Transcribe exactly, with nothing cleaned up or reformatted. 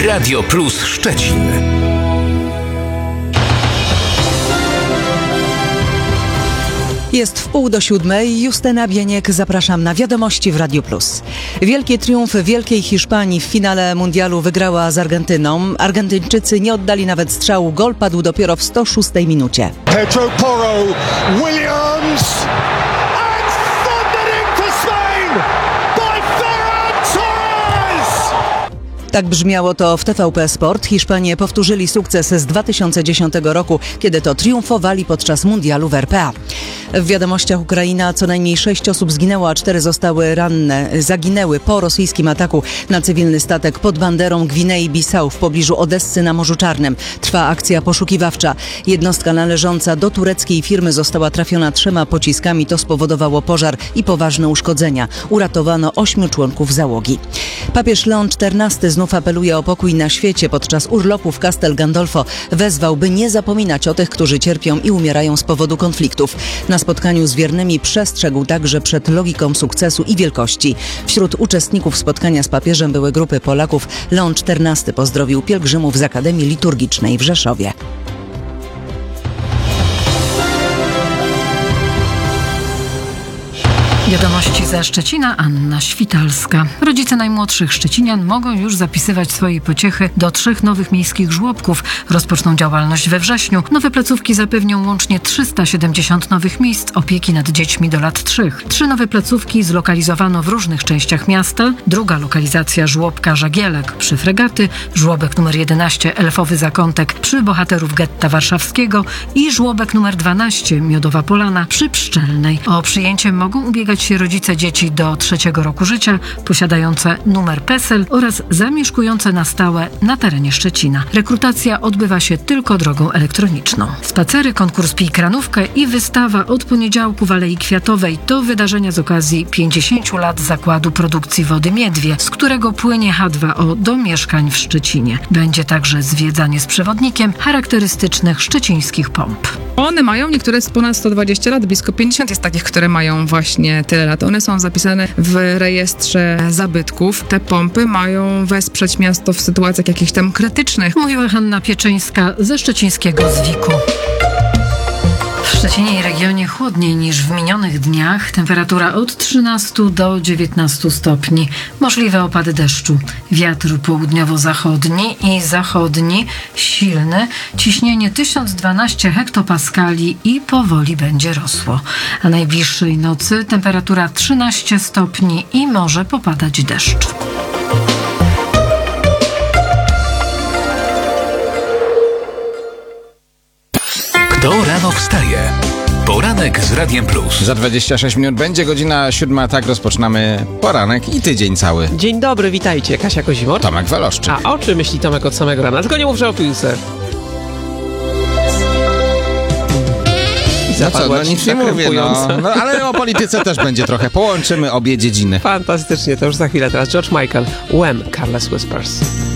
Radio Plus Szczecin. Jest w pół do siódmej. Justyna Bieniek, zapraszam na Wiadomości w Radio Plus. Wielki triumf Wielkiej Hiszpanii w finale mundialu wygrała z Argentyną. Argentyńczycy nie oddali nawet strzału. Gol padł dopiero w sto szóstej minucie. Pedro Porro, Williams and thundering for Spain by Ferran Torres! Tak brzmiało to w T V P Sport. Hiszpanie powtórzyli sukces z dwa tysiące dziesiątego roku, kiedy to triumfowali podczas mundialu w R P A. W wiadomościach Ukraina co najmniej sześć osób zginęło, a cztery zostały ranne. Zaginęły po rosyjskim ataku na cywilny statek pod banderą Gwinei-Bissau w pobliżu Odessy na Morzu Czarnym. Trwa akcja poszukiwawcza. Jednostka należąca do tureckiej firmy została trafiona trzema pociskami. To spowodowało pożar i poważne uszkodzenia. Uratowano ośmiu członków załogi. Papież Leon czternasty znów apeluje o pokój na świecie. Podczas urlopu w Castel Gandolfo wezwał, by nie zapominać o tych, którzy cierpią i umierają z powodu konfliktów. Na spotkaniu z wiernymi przestrzegł także przed logiką sukcesu i wielkości. Wśród uczestników spotkania z papieżem były grupy Polaków. Leon czternasty pozdrowił pielgrzymów z Akademii Liturgicznej w Rzeszowie. Wiadomości ze Szczecina, Anna Świtalska. Rodzice najmłodszych szczecinian mogą już zapisywać swoje pociechy do trzech nowych miejskich żłobków. Rozpoczną działalność we wrześniu. Nowe placówki zapewnią łącznie trzysta siedemdziesiąt nowych miejsc opieki nad dziećmi do lat trzech. Trzy nowe placówki zlokalizowano w różnych częściach miasta. Druga lokalizacja żłobka Żagielek przy Fregaty, żłobek numer jedenaście Elfowy Zakątek przy bohaterów getta warszawskiego i żłobek numer dwanaście Miodowa Polana przy Pszczelnej. O przyjęcie mogą ubiegać się rodzice dzieci do trzeciego roku życia, posiadające numer PESEL oraz zamieszkujące na stałe na terenie Szczecina. Rekrutacja odbywa się tylko drogą elektroniczną. Spacery, konkurs Pij Kranówkę i wystawa od poniedziałku w Alei Kwiatowej to wydarzenia z okazji pięćdziesięciu lat Zakładu Produkcji Wody Miedwie, z którego płynie H dwa O do mieszkań w Szczecinie. Będzie także zwiedzanie z przewodnikiem charakterystycznych szczecińskich pomp. One mają, niektóre z ponad sto dwadzieścia lat, blisko pięćdziesiąt jest takich, które mają właśnie tyle lat. One są zapisane w rejestrze zabytków. Te pompy mają wesprzeć miasto w sytuacjach jakichś tam krytycznych. Mówiła Hanna Pieczyńska ze szczecińskiego Zwiku. W Szczecinie i regionie chłodniej niż w minionych dniach. Temperatura od trzynastu do dziewiętnastu stopni. Możliwe opady deszczu. Wiatr południowo-zachodni i zachodni silny. Ciśnienie tysiąc dwanaście hektopaskali i powoli będzie rosło. A najbliższej nocy temperatura trzynaście stopni i może popadać deszcz. Kto rano wstaje? Poranek z Radiem Plus. Za dwadzieścia sześć minut będzie godzina siódma, tak rozpoczynamy poranek i tydzień cały. Dzień dobry, witajcie. Kasia Kozimor. Tomek Waloszczyk. A o czym myśli Tomek od samego rana? Tylko nie mówcie o piłce. No co, no nic nie mówię, no, no ale o polityce też będzie trochę. Połączymy obie dziedziny. Fantastycznie, to już za chwilę. Teraz George Michael, Wham! Careless Whispers.